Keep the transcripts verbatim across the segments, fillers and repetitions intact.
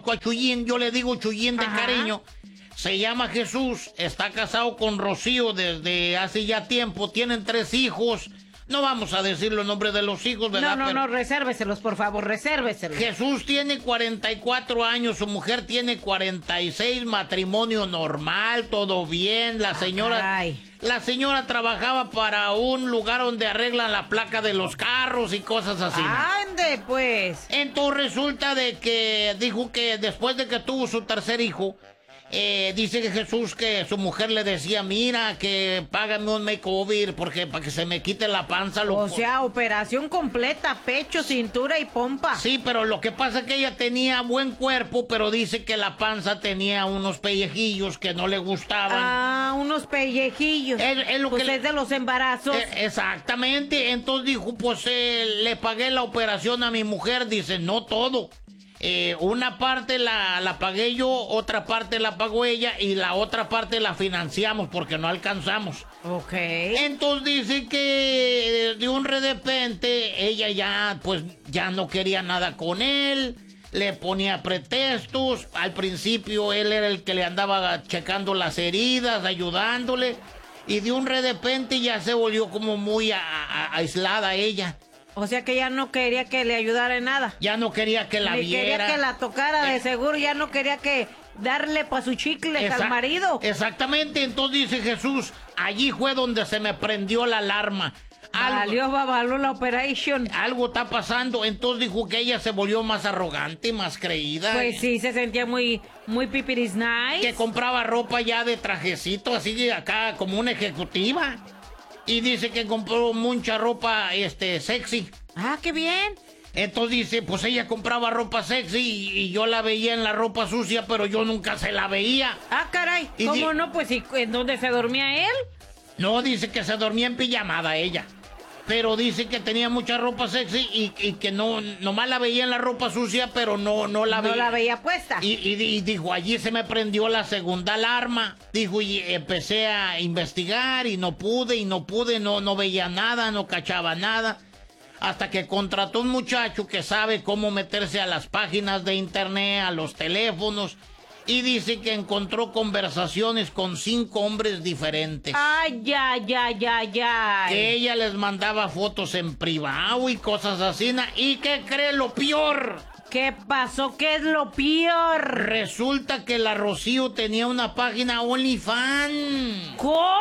conozco a Chuyín, yo le digo Chuyín de Ajá. cariño. Se llama Jesús, está casado con Rocío desde hace ya tiempo, tienen tres hijos. No vamos a decir los nombres de los hijos, ¿verdad? No, no, Pero no, resérveselos, por favor, resérveselos. Jesús tiene cuarenta y cuatro años, su mujer tiene cuarenta y seis, matrimonio normal, todo bien. La señora, Ay. la señora trabajaba para un lugar donde arreglan la placa de los carros y cosas así. Ande, pues. Entonces resulta de que dijo que después de que tuvo su tercer hijo, eh, dice que Jesús que su mujer le decía, mira, que págame un makeover porque para que se me quite la panza. Lo O sea, operación completa, pecho, cintura y pompa. Sí, pero lo que pasa es que ella tenía buen cuerpo, pero dice que la panza tenía unos pellejillos que no le gustaban. Ah, unos pellejillos. Es, es lo pues que es de los embarazos. Eh, exactamente, entonces dijo, pues eh, le pagué la operación a mi mujer, dice, no todo. Eh, una parte la, la pagué yo, otra parte la pagó ella y la otra parte la financiamos porque no alcanzamos. Ok. Entonces dice que de un de repente ella ya pues ya no quería nada con él, le ponía pretextos. Al principio él era el que le andaba checando las heridas, ayudándole, y de un de repente ya se volvió como muy a, a, aislada ella. O sea que ya no quería que le ayudara en nada. Ya no quería que la Ni viera. quería que la tocara, de Eh, seguro ya no quería que darle pa' sus chicles Exact- al marido. Exactamente, entonces dice Jesús, allí fue donde se me prendió la alarma. Algo, Valió, babaló la operation. algo está pasando, entonces dijo que ella se volvió más arrogante, más creída. Pues sí, se sentía muy, muy pipiris nice. Que compraba ropa ya de trajecito, así de acá, como una ejecutiva. Y dice que compró mucha ropa, este, sexy. Ah, qué bien. Entonces dice, pues ella compraba ropa sexy y, y yo la veía en la ropa sucia, pero yo nunca se la veía. Ah, caray. Y ¿Cómo di- no? Pues, ¿y en dónde se dormía él? No, dice que se dormía en pijamada ella. Pero dice que tenía mucha ropa sexy y, y que no, nomás la veía en la ropa sucia, pero no, no la No veía. la veía puesta. Y, y- y dijo, allí se me prendió la segunda alarma. Dijo, y empecé a investigar y no pude, y no pude, no, no veía nada, no cachaba nada. Hasta que contrató un muchacho que sabe cómo meterse a las páginas de internet, a los teléfonos. Y dice que encontró conversaciones con cinco hombres diferentes. Ay, ya, ya, ya, ya. Que ella les mandaba fotos en privado y cosas así. na- ¿Y qué cree lo peor? ¿Qué pasó? ¿Qué es lo peor? Resulta que la Rocío tenía una página OnlyFans. ¿Cómo?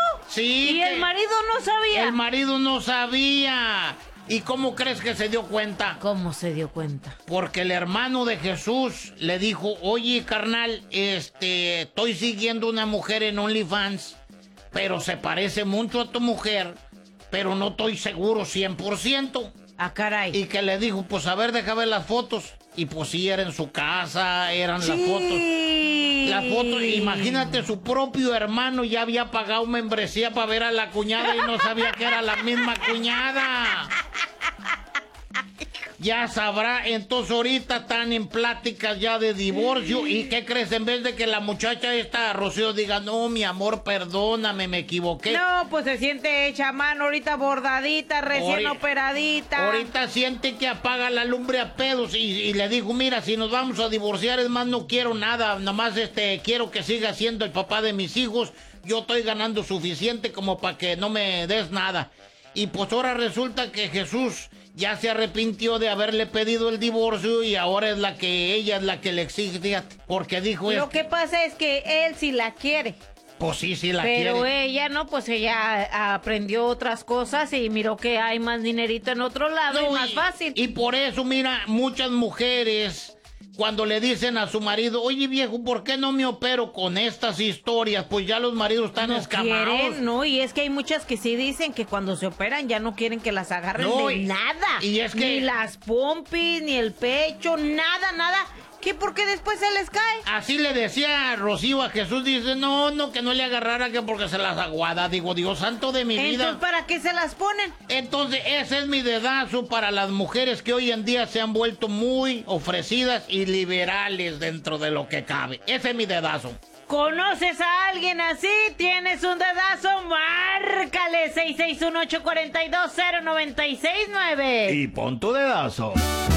Sí. ¿Y que el marido no sabía? El marido no sabía. ¿Y cómo crees que se dio cuenta? ¿Cómo se dio cuenta? Porque el hermano de Jesús le dijo, oye, carnal, este, estoy siguiendo una mujer en OnlyFans, pero se parece mucho a tu mujer, pero no estoy seguro cien por ciento. Ah, caray. Y que le dijo, pues a ver, deja ver las fotos. Y pues sí, era en su casa, eran las Sí. fotos. Las fotos, imagínate, su propio hermano ya había pagado membresía para ver a la cuñada y no sabía que era la misma cuñada. Ya sabrá, entonces ahorita están en pláticas ya de divorcio. ¿Y qué crees? En vez de que la muchacha esta, Rocío, diga, no, mi amor, perdóname, me equivoqué. No, pues se siente hecha a mano ahorita, bordadita, recién Ori- operadita. Ahorita siente que apaga la lumbre a pedos y, y le dijo, mira, si nos vamos a divorciar, es más, no quiero nada, nomás este, quiero que siga siendo el papá de mis hijos. Yo estoy ganando suficiente como para que no me des nada. Y pues ahora resulta que Jesús ya se arrepintió de haberle pedido el divorcio y ahora es la que ella es la que le exige, fíjate, porque dijo Lo esto. que pasa es que él sí la quiere. Pues sí, sí la Pero quiere. ella no, pues ella aprendió otras cosas y miró que hay más dinerito en otro lado No, y más fácil. Y por eso, mira, muchas mujeres, cuando le dicen a su marido, oye viejo, ¿por qué no me opero con estas historias? Pues ya los maridos están no escamados. quieren, no, y es que hay muchas que sí dicen que cuando se operan ya no quieren que las agarren No, de y- nada. y es que- Ni las pompis, ni el pecho, nada, nada. ¿Qué? Porque después se les cae. Así le decía Rocío a Jesús, dice, no, no, que no le agarrara, que porque se las aguada. Digo, Dios santo de mi Entonces, vida. ¿para qué se las ponen? Entonces, ese es mi dedazo para las mujeres que hoy en día se han vuelto muy ofrecidas y liberales dentro de lo que cabe. Ese es mi dedazo. ¿Conoces a alguien así? ¿Tienes un dedazo? Márcale seis seis uno, ocho cuatro dos, cero nueve seis nueve. Y pon tu dedazo.